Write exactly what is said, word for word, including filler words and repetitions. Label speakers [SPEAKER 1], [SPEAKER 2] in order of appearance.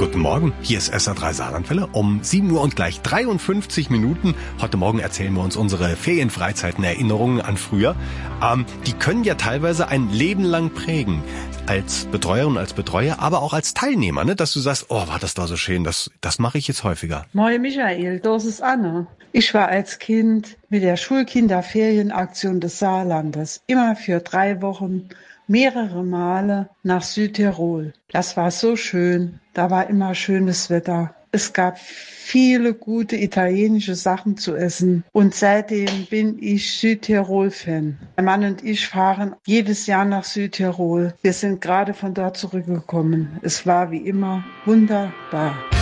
[SPEAKER 1] Guten Morgen, hier ist S R drei Saarlandwelle um sieben Uhr und gleich dreiundfünfzig Minuten. Heute Morgen erzählen wir uns unsere Ferienfreizeiten, Erinnerungen an früher. Ähm, die können ja teilweise ein Leben lang prägen. Als Betreuerin, als Betreuer, aber auch als Teilnehmer, ne? Dass du sagst, oh, war das da so schön, das, das mache ich jetzt häufiger.
[SPEAKER 2] Moin Michael, das ist Anne. Ich war als Kind mit der Schulkinderferienaktion des Saarlandes immer für drei Wochen mehrere Male nach Südtirol. Das war so schön, da war immer schönes Wetter. Es gab viele gute italienische Sachen zu essen und seitdem bin ich Südtirol-Fan. Mein Mann und ich fahren jedes Jahr nach Südtirol. Wir sind gerade von dort zurückgekommen. Es war wie immer wunderbar.